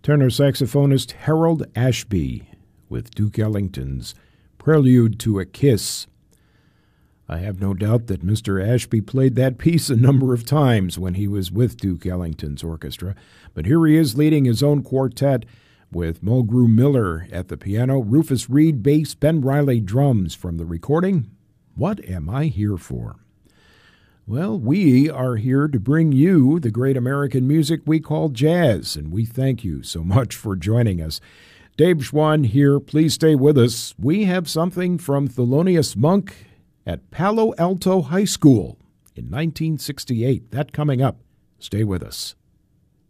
tenor saxophonist Harold Ashby with Duke Ellington's Prelude to a Kiss. I have no doubt that Mr. Ashby played that piece a number of times when he was with Duke Ellington's orchestra, but here he is leading his own quartet with Mulgrew Miller at the piano, Rufus Reid bass, Ben Riley drums from the recording, What Am I Here For? Well, we are here to bring you the great American music we call jazz, and we thank you so much for joining us. Dave Schwann here. Please stay with us. We have something from Thelonious Monk at Palo Alto High School in 1968. That coming up. Stay with us.